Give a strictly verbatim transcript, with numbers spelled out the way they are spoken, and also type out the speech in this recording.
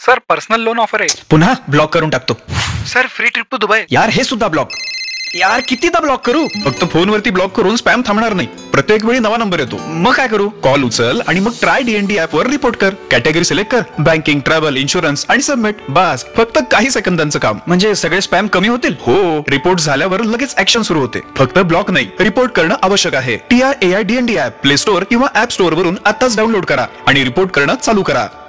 Sir personal loan offer आहे. पुन्हा block करून टाकतो. Sir free trip to Dubai. यार हे सुद्धा ब्लॉक. यार कितीदा ब्लॉक करू. फक्त फोनवरती ब्लॉक करून स्पॅम थांबणार नाही. प्रत्येक वेळी नवा नंबर येतो. मग काय करू. कॉल उचल आणि मग ट्राय डीएनडी ऍप वर रिपोर्ट कर. कॅटेगरी सिलेक्ट कर. बँकिंग, ट्रॅव्हल, इन्शुरन्स आणि सबमिट. बस फक्त काही सेकंदांचं काम. म्हणजे सगळे स्पॅम कमी होतील. हो, रिपोर्ट झाल्यावर लगेच ऍक्शन सुरू होते. फक्त ब्लॉक नाही, रिपोर्ट करणं आवश्यक आहे. T R A I DND app play store किंवा ऍप स्टोअर वरून आताच डाउनलोड करा आणि रिपोर्ट करणं चालू करा.